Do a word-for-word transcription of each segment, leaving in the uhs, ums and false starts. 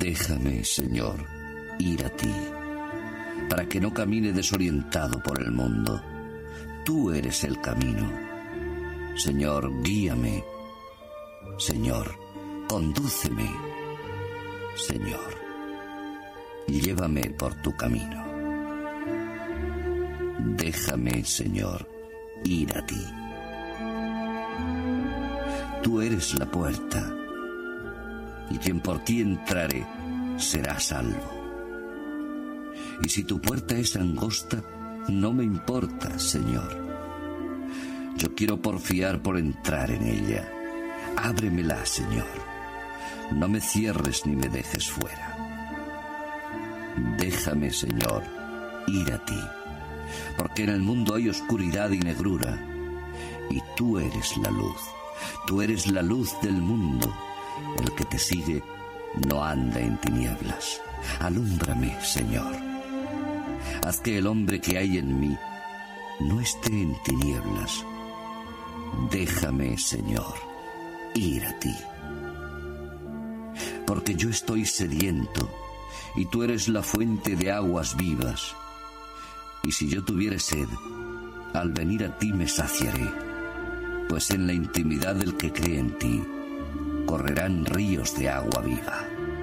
Déjame, Señor, ir a ti, para que no camine desorientado por el mundo. Tú eres el camino. Señor, guíame. Señor, condúceme. Señor, llévame por tu camino. Déjame, Señor, ir a ti. Tú eres la puerta, y quien por ti entrare será salvo. Y si tu puerta es angosta, no me importa, Señor. Yo quiero porfiar por entrar en ella. Ábremela, Señor. No me cierres ni me dejes fuera. Déjame, Señor, ir a ti, porque en el mundo hay oscuridad y negrura, y tú eres la luz. Tú eres la luz del mundo. El que te sigue no anda en tinieblas. Alúmbrame, Señor. Haz que el hombre que hay en mí no esté en tinieblas. Déjame, Señor, ir a ti. Porque yo estoy sediento, y tú eres la fuente de aguas vivas. Y si yo tuviere sed, al venir a ti me saciaré, pues en la intimidad del que cree en ti correrán ríos de agua viva.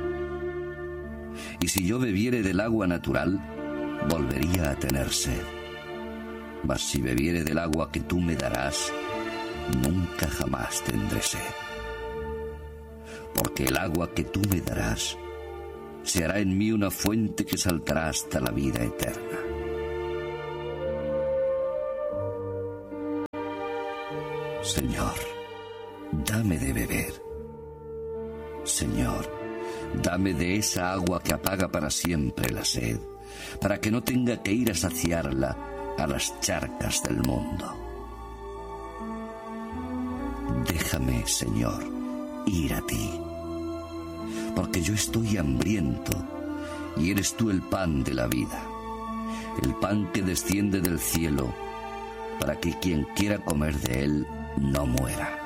Y si yo bebiere del agua natural, volvería a tener sed. Mas si bebiere del agua que tú me darás, nunca jamás tendré sed. Porque el agua que tú me darás se hará en mí una fuente que saltará hasta la vida eterna. Señor, dame de beber. Señor, dame de esa agua que apaga para siempre la sed, para que no tenga que ir a saciarla a las charcas del mundo. Déjame, Señor, ir a ti, porque yo estoy hambriento, y eres tú el pan de la vida, el pan que desciende del cielo, para que quien quiera comer de él no muera.